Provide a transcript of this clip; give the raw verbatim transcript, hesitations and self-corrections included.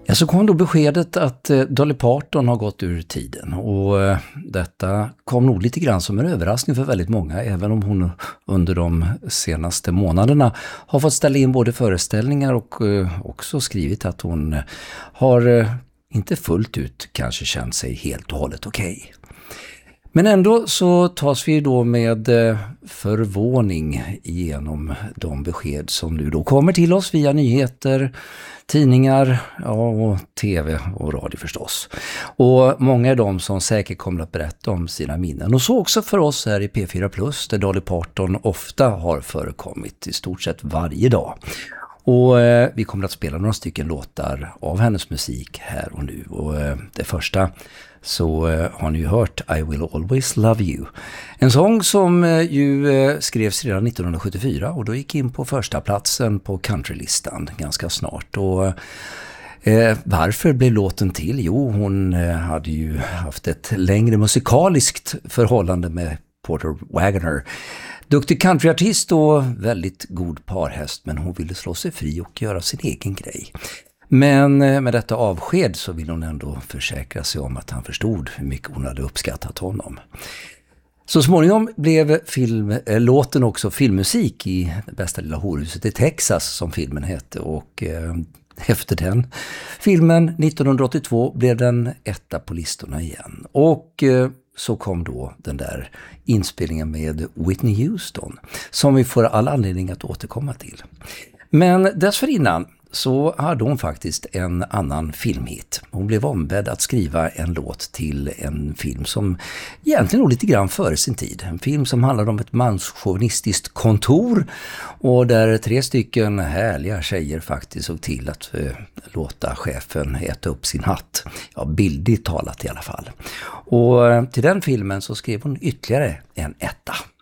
Ja, så kom då beskedet att eh, Dolly Parton har gått ur tiden, och eh, detta kom nog lite grann som en överraskning för väldigt många, även om hon under de senaste månaderna har fått ställa in både föreställningar och eh, också skrivit att hon eh, har eh, inte fullt ut kanske känt sig helt och hållet okej. Okay. Men ändå så tas vi då med förvåning igenom de besked som nu då kommer till oss via nyheter, tidningar, ja, och tv och radio förstås. Och många är de som säkert kommer att berätta om sina minnen. Och så också för oss här i P fyra Plus, där Dolly Parton ofta har förekommit i stort sett varje dag. Och eh, vi kommer att spela några stycken låtar av hennes musik här och nu. Och eh, det första så eh, har ni ju hört I Will Always Love You. En sång som eh, ju eh, skrevs redan nittonhundrasjuttiofyra, och då gick in på första platsen på countrylistan ganska snart. Och eh, varför blev låten till? Jo, hon eh, hade ju haft ett längre musikaliskt förhållande med Porter Wagoner. Duktig countryartist och väldigt god parhäst, men hon ville slå sig fri och göra sin egen grej. Men med detta avsked så ville hon ändå försäkra sig om att han förstod hur mycket hon hade uppskattat honom. Så småningom blev film, äh, låten också filmmusik i Det bästa lilla horhuset i Texas, som filmen hette, och äh, efter den filmen nittonhundraåttiotvå blev den etta på listorna igen. Och äh, så kom då den där inspelningen med Whitney Houston, som vi får all anledning att återkomma till. Men dessförinnan så hade hon faktiskt en annan filmhit. Hon blev ombedd att skriva en låt till en film som egentligen låg lite grann före sin tid. En film som handlar om ett manschauvinistiskt kontor, och där tre stycken härliga tjejer faktiskt såg till att eh, låta chefen äta upp sin hatt. Ja, bildligt talat i alla fall. Och eh, till den filmen så skrev hon ytterligare en etta.